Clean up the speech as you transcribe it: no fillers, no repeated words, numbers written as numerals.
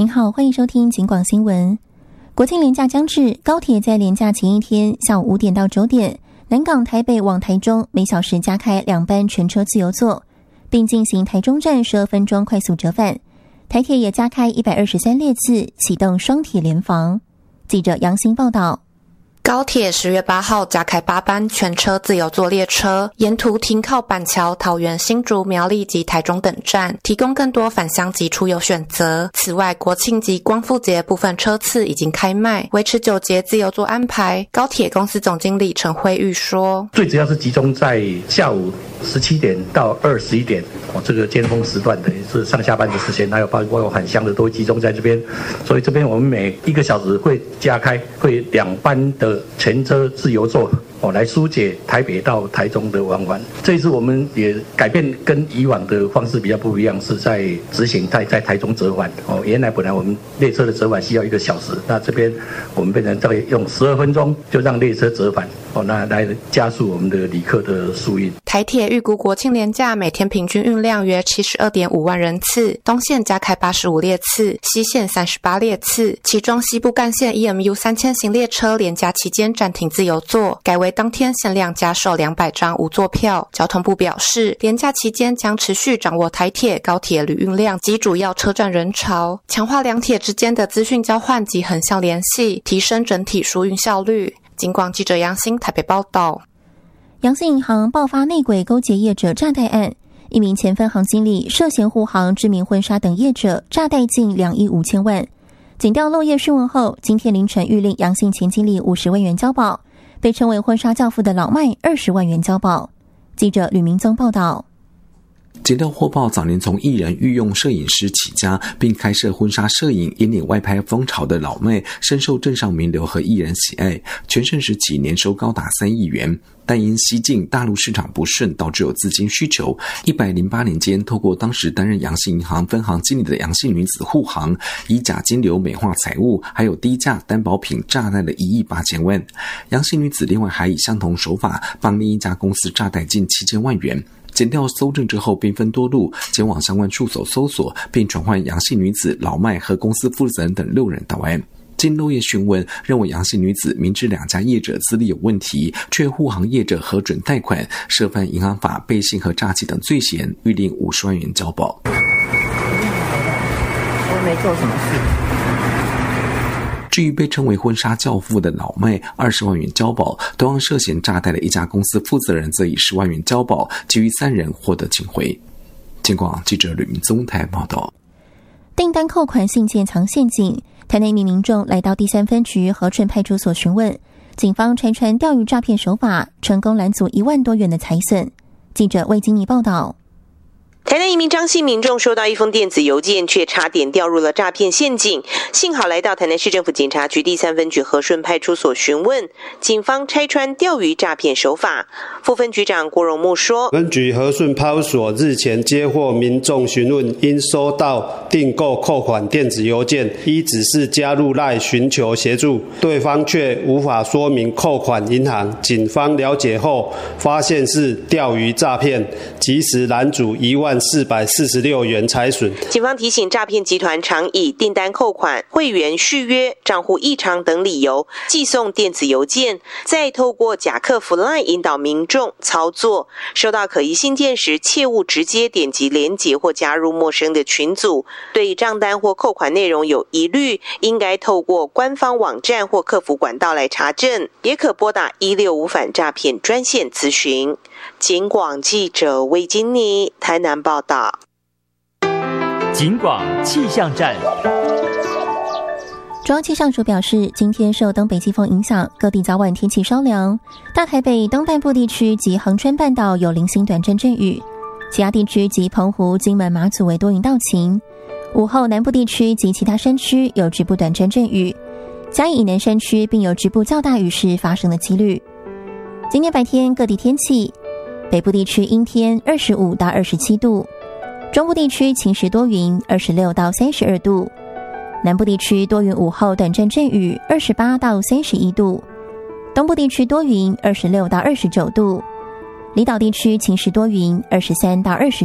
您好，欢迎收听警广新闻。国庆连假将至，高铁在连假前一天下午5点到9点，南港台北往台中每小时加开2班全车自由座，并进行台中站12分钟快速折返。台铁也加开123列次，启动双铁联防。记者杨欣报道。 高铁10月8号加开8班全车自由座列车，沿途停靠板桥、桃园、新竹、苗栗及台中等站，提供更多返乡及出游选择。此外，国庆及光复节部分车次已经开卖，维持9节自由座安排。高铁公司总经理陈慧玉说：“ 最主要是集中在下午17点到21点，这个尖峰时段的是上下班的时间，还有包括返乡的都会集中在这边，所以这边我们每1个小时会加开会2班的全车自由座，来疏解台北到台中的往返。这一次我们也改变跟以往的方式比较不一样，是在执行在台中折返。原来本来我们列车的折返需要1个小时，那这边我们变成大概用12分钟就让列车折返，那来加速我们的旅客的疏运。 台铁预估国庆连假每天平均运量约 72.5 万人次，东线加开85列次，西线38列次，其中西部干线 EMU 3000型列车连假期间暂停自由座，改为当天限量加售200张无座票。交通部表示，连假期间将持续掌握台铁、高铁旅运量及主要车站人潮，强化两铁之间的资讯交换及横向联系，提升整体疏运效率。警广记者杨欣台北报道。 阳信银行爆发内鬼勾结业者诈贷案，一名前分行经理涉嫌护航知名婚纱等业者诈贷近2亿5千万。警调漏夜讯问后，今天凌晨谕令阳信前经理50万元交保，被称为婚纱教父的老麦20万元交保。记者吕明宗报道。 警调获报，早年从艺人御用摄影师起家，并开设婚纱摄影引领外拍风潮的老麦，深受镇上名流和艺人喜爱，全盛时期年收高达3亿元。但因西进大陆市场不顺，导致有资金需求。108年间，透过当时担任阳信银行分行经理的阳信女子护航，以假金流美化财物，还有低价担保品诈贷了1亿8千万。阳信女子另外还以相同手法帮另一家公司诈贷近7千万元。检调搜证之后，兵分多路，前往相关处所搜索，并传唤阳信女子、老麦和公司负责人等6人到案。经漏夜讯问，认为阳信女子明知2家业者资历有问题，却护航业者核准贷款，涉犯银行法、背信和诈欺等罪嫌，预令50万元交保。 我没做什么事。 至于被称为婚纱教父的老麦20万元交保，同样涉嫌诈贷的一家公司负责人则以10万元交保，其余3人获得请回。警广记者吕明宗台报道。 订单扣款信件藏陷阱，台南一名民众来到第3分局和顺派出所询问，警方拆穿钓鱼诈骗手法，成功拦阻1万多元的财损。记者魏金妮报道。 台南一名张姓民众收到一封电子邮件，却差点掉入了诈骗陷阱，幸好来到台南市政府警察局第3分局和顺派出所询问，警方拆穿钓鱼诈骗手法。副分局长郭荣木说， 分局和顺派出所日前接获民众询问，因收到订购扣款电子邮件，依指示加入LINE寻求协助，对方却无法说明扣款银行。警方了解后发现是钓鱼诈骗，及时拦阻11446元财损。 警方提醒，诈骗集团常以订单扣款、会员续约、账户异常等理由寄送电子邮件，再透过假客服 LINE 引导民众操作。收到可疑信件时，切勿直接点击连结或加入陌生的群组。对账单或扣款内容有疑虑，应该透过官方网站或客服管道来查证，也可拨打165反诈骗专线咨询。警广记者魏金妮台南报道。 警广气象站。 中央气象署表示，今天受东北季风影响，各地早晚天气稍凉，大台北东半部地区及恒春半岛有零星短暂阵雨，其他地区及澎湖、金门、马祖为多云到晴。午后南部地区及其他山区有局部短暂阵雨，嘉义以南山区并有局部较大雨势发生的几率。今天白天各地天气，北部地区阴天25到27度，中部地区晴时多云26到32度，南部地区多云，午后短暂阵雨28到31度，东部地区多云26到29度，离岛地区晴时多云23到20